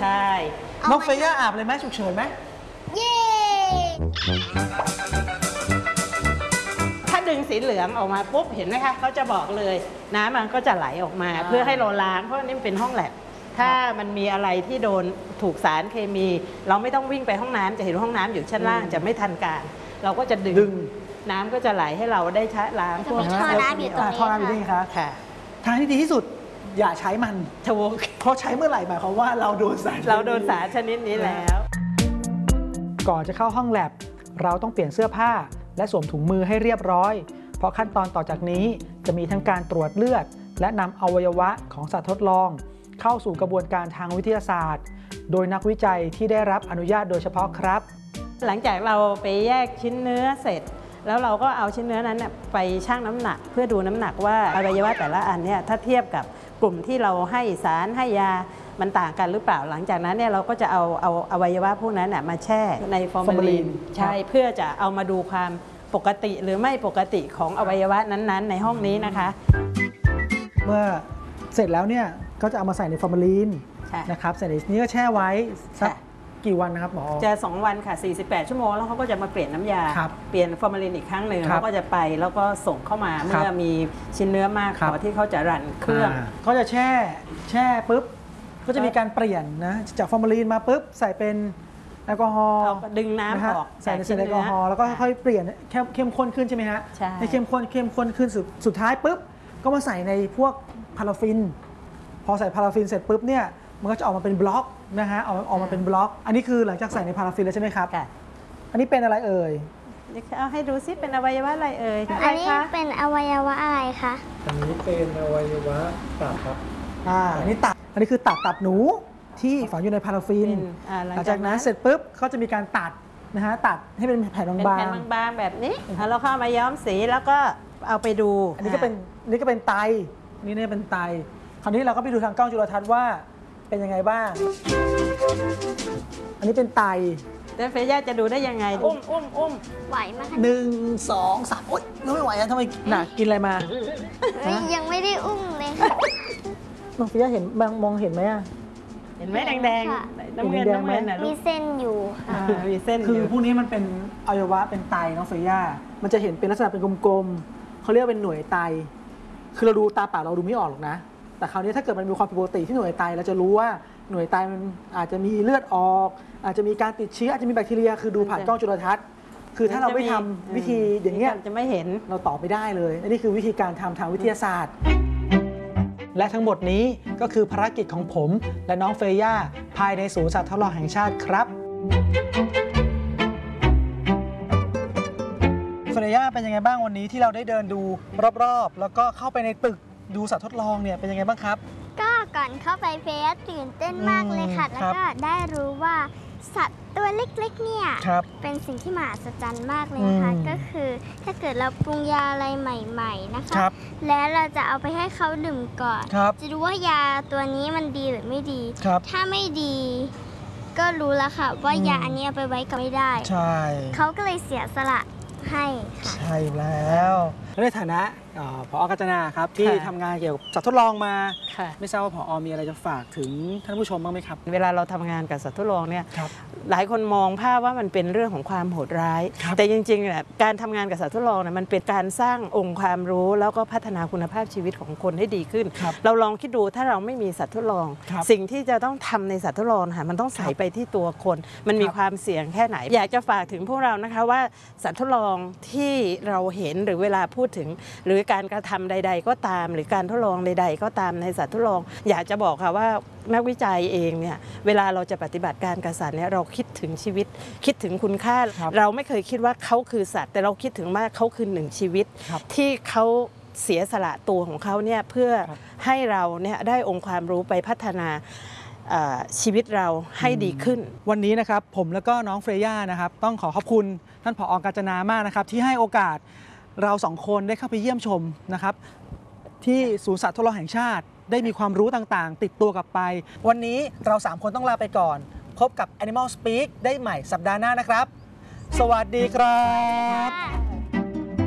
ใช่น้องเฟย่าอาบเลยไหมฉุกเฉินไหมเย้ถ้าดึงสีเหลืองออกมาปุ๊บเห็นไหมคะเขาจะบอกเลยน้ำมันก็จะไหลออกมาเพื่อให้เราล้างเพราะนี่เป็นห้องแลบถ้ามันมีอะไรที่โดนถูกสารเคมีเราไม่ต้องวิ่งไปห้องน้ำจะเห็นห้องน้ำอยู่ชั้นล่างจะไม่ทันการเราก็จะดึงน้ำก็จะไหลให้เราได้ชะล้างพวกท่อน้ำอยู่ตรงนี้ท่อน้ำอยู่นี่ครับทางที่ดีที่สุดอย่าใช้มันถูกเพราะใช้เมื่อไหร่หมายความว่าเราโดนสารชนิดนี้แล้วก่อนจะเข้าห้องแลบเราต้องเปลี่ยนเสื้อผ้าและสวมถุงมือให้เรียบร้อยเพราะขั้นตอนต่อจากนี้จะมีทั้งการตรวจเลือดและนำอวัยวะของสัตว์ทดลองเข้าสู่กระบวนการทางวิทยาศาสตร์โดยนักวิจัยที่ได้รับอนุญาตโดยเฉพาะครับหลังจากเราไปแยกชิ้นเนื้อเสร็จแล้วเราก็เอาชิ้นเนื้อนั้นไปชั่งน้ำหนักเพื่อดูน้ำหนักว่าอวัยวะแต่ละอันเนี่ยถ้าเทียบกับกลุ่มที่เราให้สารให้ยามันต่างกันหรือเปล่าหลังจากนั้นเนี่ยเราก็จะเอาอวัยวะพวกนั้นมาแช่ในฟอร์มาลีนใช่เพื่อจะเอามาดูความปกติหรือไม่ปกติของอวัยวะนั้นๆในห้องนี้นะคะเมื่อเสร็จแล้วเนี่ยก็จะเอามาใส่ในฟอร์มาลีนนะครับใส่ในนี้ก็แช่ไว้สักกี่วันนะครับหมอจะ2 วันค่ะ48 ชั่วโมงแล้วเขาก็จะมาเปลี่ยนน้ำยาเปลี่ยนฟอร์มาลีนอีกครั้งหนึ่งเขาก็จะไปแล้วก็ส่งเข้ามาเมื่อมีชิ้นเนื้อมากพอที่เขาจะรันเครื่องก็จะแช่ปุ๊บก็จะมีการเปลี่ยนนะจากฟอร์มาลีนมาปุ๊บใส่เป็นแอลกอฮอล์ดึงน้ำออกใส่ในแอลกอฮอล์แล้วก็ค่อยเปลี่ยนเข้มข้นขึ้นใช่ไหมฮะใช่ให้เข้มข้นขึ้นสุดท้ายปุ๊บก็มาใส่ในพวกพาราฟินพอใส่พาราฟินเสร็จปุ๊บเนี่ยมันก็จะออกมาเป็นบล็อกนะฮะออกมาเป็นบล็อกอันนี้คือหลังจากใส่ในพาราฟินแล้วใช่ไหมครับอันนี้เป็นอะไรเอ่ยเอาให้ดูซิเป็นอวัยวะอะไรเอ่ยอันนี้เป็นอวัยวะอะไรคะอันนี้เป็นอวัยวะตับครับอันนี้ตับอันนี้คือตับหนูที่ฝังอยู่ในพาราฟินหลังจากนั้นเสร็จปุ๊บเขาจะมีการตัดนะฮะตัดให้เป็นแผ่นบางๆบางๆแบบนี้เราเข้ามาย้อมสีแล้วก็เอาไปดูอันนี้ก็เป็นไตนี่เนี่ยเป็นไตคราวนี้เราก็ไปดูทางกล้องจุลทรรศน์ว่าเป็นยังไงบ้างอันนี้เป็นไตแล้วเฟย่าจะดูได้ยังไงอุ้มไหวไหมคะ 1 2 3โอ๊ยไม่ไหวทำไมหนักกินอะไรมายังไม่ได้อุ้มเลยค่ะน้องเฟย่าเห็นมองเห็นไหมเห็นไหมแดงๆน้ำเงินมีเส้นอยู่ค่ะมีเส้นคือพวกนี้มันเป็นอวัยวะเป็นไตน้องเฟย่ามันจะเห็นเป็นลักษณะเป็นกลมๆเขาเรียกเป็นหน่วยไตคือเราดูตาเปล่าเราดูไม่ออกหรอกนะแต่คราวนี้ถ้าเกิดมันมีความผิดปกติที่หน่วยไตเราจะรู้ว่าหน่วยไตมันอาจจะมีเลือดออกอาจจะมีการติดเชื้ออาจจะมีแบคทีเรียคือดูผ่านกล้องจุลทรรศน์คือถ้าเราไม่ทำวิธีอย่างเงี้ยจะไม่เห็นเราตอบไม่ได้เลยนี่คือวิธีการทำทางวิทยาศาสตร์และทั้งหมดนี้ก็คือภารกิจของผมและน้องเฟย่าภายในศูนย์สัตว์ทดลองแห่งชาติครับเฟย่าเป็นยังไงบ้างวันนี้ที่เราได้เดินดูรอบๆแล้วก็เข้าไปในตึกดูสัตว์ทดลองเนี่ยเป็นยังไงบ้างครับก็ก่อนเข้าไปเฟย่าตื่นเต้นมากเลยค่ะแล้วก็ได้รู้ว่าสัตว์ตัวเล็กๆเนี่ยเป็นสิ่งที่มหัศจรรย์มากเลยนะคะก็คือถ้าเกิดเราปรุงยาอะไรใหม่ๆนะคะแล้วเราจะเอาไปให้เขาดื่มก่อนจะดูว่ายาตัวนี้มันดีหรือไม่ดีถ้าไม่ดีก็รู้แล้วค่ะว่ายาอันนี้เอาไปไว้ก็ไม่ได้เขาก็เลยเสียสละให้ค่ะใช่แล้วในฐานะผอ.กาญจนาครับที่ทำงานเกี่ยวกับสัตว์ทดลองมาไม่ทราบว่าผอ.มีอะไรจะฝากถึงท่านผู้ชมบ้างไหมครับเวลาเราทำงานกับสัตว์ทดลองเนี่ยหลายคนมองภาพว่ามันเป็นเรื่องของความโหดร้ายแต่จริงๆเนี่ยการทำงานกับสัตว์ทดลองเนี่ยมันเป็นการสร้างองค์ความรู้แล้วก็พัฒนาคุณภาพชีวิตของคนให้ดีขึ้นเราลองคิดดูถ้าเราไม่มีสัตว์ทดลองสิ่งที่จะต้องทำในสัตว์ทดลองค่ะมันต้องใส่ไปที่ตัวคนมันมีความเสี่ยงแค่ไหนอยากจะฝากถึงพวกเรานะคะว่าสัตว์ทดลองที่เราเห็นหรือเวลาพูดถึงหรือการกระทำใดๆก็ตามหรือการทดลองใดๆก็ตามในสัตว์ทดลองอยากจะบอกค่ะว่านักวิจัยเองเนี่ยเวลาเราจะปฏิบัติการกับสัตว์เนี่ยเราคิดถึงชีวิตคิดถึงคุณค่าเราไม่เคยคิดว่าเขาคือสัตว์แต่เราคิดถึงว่าเขาคือหนึ่งชีวิตที่เขาเสียสละตัวของเขาเนี่ยเพื่อให้เราเนี่ยได้องค์ความรู้ไปพัฒนาชีวิตเราให้ดีขึ้นวันนี้นะครับผมแล้วก็น้องเฟย่านะครับต้องขอบคุณท่านผอ.กาญจนามากนะครับที่ให้โอกาสเรา2 คนได้เข้าไปเยี่ยมชมนะครับที่ศูนย์สัตว์ทดลองแห่งชาติได้มีความรู้ต่างๆติดตัวกลับไปวันนี้เรา3 คนต้องลาไปก่อนพบกับ Animal Speak ได้ใหม่สัปดาห์หน้านะครับสวัสดีครับ